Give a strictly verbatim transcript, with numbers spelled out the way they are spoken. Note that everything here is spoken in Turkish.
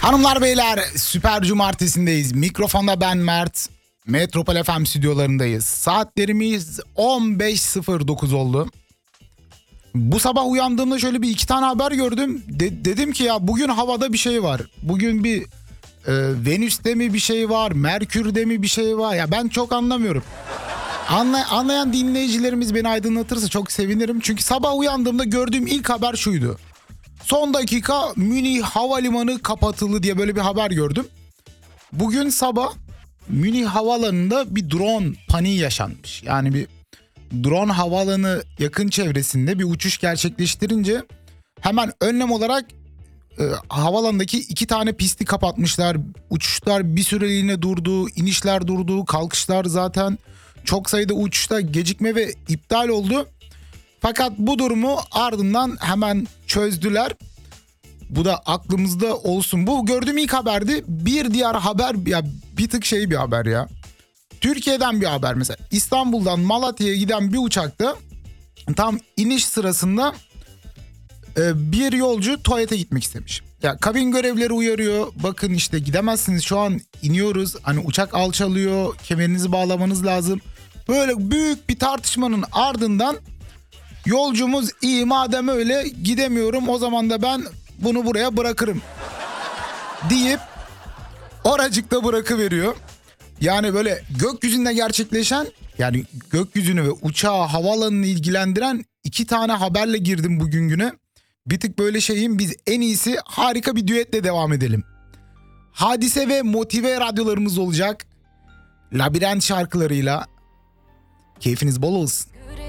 Hanımlar beyler, Süper Cumartesi'ndeyiz. Mikrofonda ben Mert. Metropol F M stüdyolarındayız. Saatlerimiz on beş sıfır dokuz oldu. Bu sabah uyandığımda şöyle bir iki tane haber gördüm. De- dedim ki ya bugün havada bir şey var. Bugün bir e, Venüs'te mi bir şey var, Merkür'de mi bir şey var. Ya ben çok anlamıyorum. Anlay- anlayan dinleyicilerimiz beni aydınlatırsa çok sevinirim. Çünkü sabah uyandığımda gördüğüm ilk haber şuydu. Son dakika Münih Havalimanı kapatıldı diye böyle bir haber gördüm. Bugün sabah Münih Havaalanı'nda bir drone paniği yaşanmış. Yani bir drone havaalanı yakın çevresinde bir uçuş gerçekleştirince hemen önlem olarak e, havaalanındaki iki tane pisti kapatmışlar. Uçuşlar bir süreliğine durdu, inişler durdu, kalkışlar zaten çok sayıda uçuşta gecikme ve iptal oldu. Fakat bu durumu ardından hemen çözdüler. Bu da aklımızda olsun. Bu gördüğüm ilk haberdi. Bir diğer haber ya bir tık şey bir haber ya. Türkiye'den bir haber mesela. İstanbul'dan Malatya'ya giden bir uçakta tam iniş sırasında e, bir yolcu tuvalete gitmek istemiş. Ya kabin görevlileri uyarıyor. Bakın işte gidemezsiniz, şu an iniyoruz. Hani uçak alçalıyor. Kemerinizi bağlamanız lazım. Böyle büyük bir tartışmanın ardından yolcumuz iyi madem öyle gidemiyorum o zaman da ben bunu buraya bırakırım deyip oracıkta bırakıveriyor. Yani böyle gökyüzünde gerçekleşen, yani gökyüzünü ve uçağı havaalanını ilgilendiren iki tane haberle girdim bugün güne. Bir tık böyle şeyim, biz en iyisi harika bir düetle devam edelim. Hadise ve Motive radyolarımız olacak. Labirent şarkılarıyla keyfiniz bol olsun.